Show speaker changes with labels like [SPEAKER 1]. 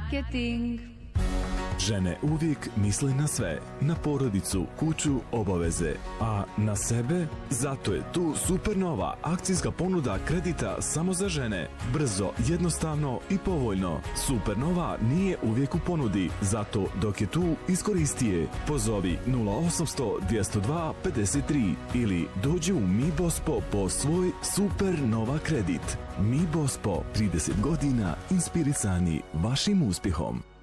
[SPEAKER 1] Marketing.
[SPEAKER 2] Žene uvijek misle na sve, na porodicu, kuću, obaveze, a na sebe? Zato je tu Supernova akcijska ponuda kredita samo za žene. Brzo, jednostavno i povoljno. Supernova nije uvijek u ponudi, zato dok je tu, iskoristi je. Pozovi 0800 202 53 ili dođi u Mi Bospo po svoj Supernova kredit. Mi Bospo, 30 godina inspirisani vašim uspjehom.